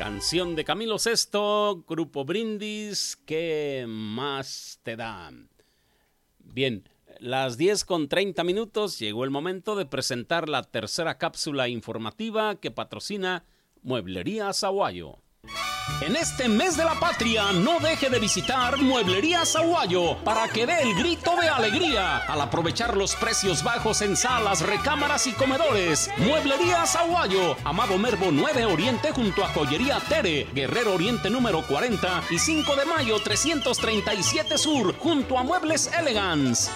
Canción de Camilo Sesto, Grupo Brindis, ¿qué más te da? Bien, las 10:30 llegó el momento de presentar la tercera cápsula informativa que patrocina Mueblería Sahuayo. En este mes de la patria, no deje de visitar Mueblería Sahuayo para que dé el grito de alegría al aprovechar los precios bajos en salas, recámaras y comedores. Mueblería Sahuayo, Amado Mervo 9 Oriente junto a Joyería Tere, Guerrero Oriente número 40 y 5 de mayo 337 Sur junto a Muebles Elegance.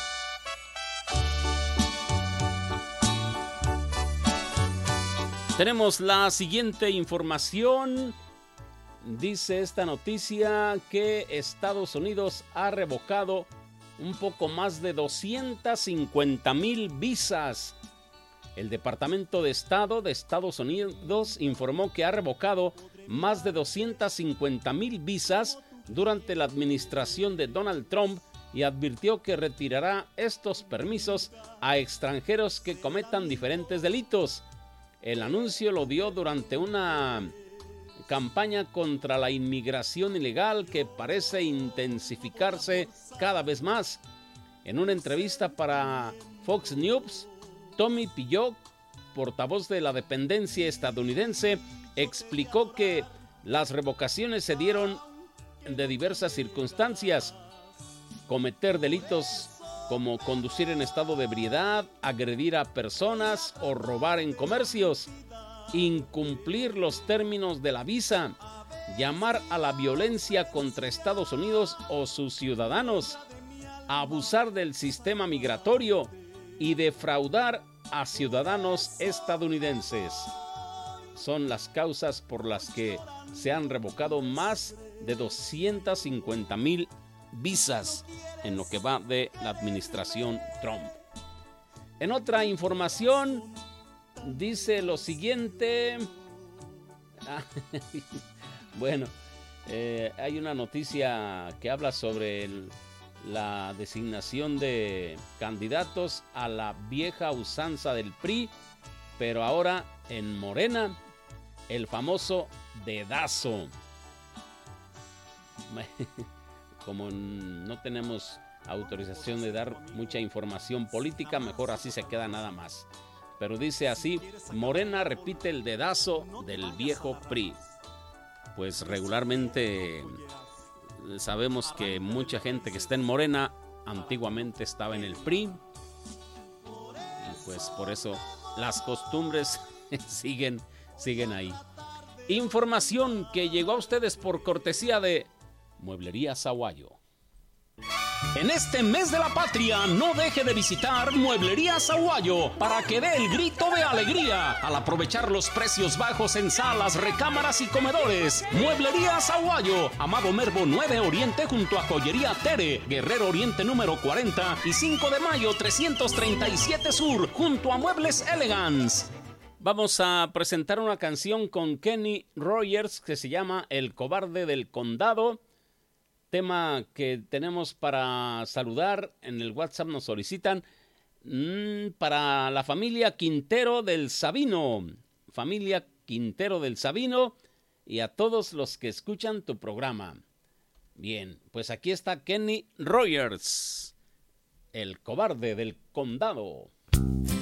Tenemos la siguiente información. Dice esta noticia que Estados Unidos ha revocado un poco más de 250,000 visas. El Departamento de Estado de Estados Unidos informó que ha revocado más de 250,000 visas durante la administración de Donald Trump y advirtió que retirará estos permisos a extranjeros que cometan diferentes delitos. El anuncio lo dio durante una campaña contra la inmigración ilegal que parece intensificarse cada vez más. En una entrevista para Fox News, Tommy Pillot, portavoz de la dependencia estadounidense, explicó que las revocaciones se dieron de diversas circunstancias: cometer delitos como conducir en estado de ebriedad, agredir a personas o robar en comercios, incumplir los términos de la visa, llamar a la violencia contra Estados Unidos o sus ciudadanos, abusar del sistema migratorio y defraudar a ciudadanos estadounidenses. Son las causas por las que se han revocado más de 250,000 visas en lo que va de la administración Trump. En otra información, dice lo siguiente. Bueno, hay una noticia que habla sobre la designación de candidatos a la vieja usanza del PRI, pero ahora en Morena, el famoso dedazo. Como no tenemos autorización de dar mucha información política, mejor así se queda nada más. Pero dice así: Morena repite el dedazo del viejo PRI. Pues regularmente sabemos que mucha gente que está en Morena antiguamente estaba en el PRI. Y pues por eso las costumbres siguen ahí. Información que llegó a ustedes por cortesía de Mueblería Sahuayo. En este mes de la patria, no deje de visitar Mueblería Sahuayo para que dé el grito de alegría al aprovechar los precios bajos en salas, recámaras y comedores. Mueblería Sahuayo, Amado Mervo 9 Oriente junto a Joyería Tere, Guerrero Oriente número 40 y 5 de mayo 337 Sur junto a Muebles Elegance. Vamos a presentar una canción con Kenny Rogers que se llama El Cobarde del Condado. Tema que tenemos para saludar en el WhatsApp, nos solicitan para la familia Quintero del Sabino. Familia Quintero del Sabino y a todos los que escuchan tu programa. Bien, pues aquí está Kenny Rogers, El Cobarde del Condado.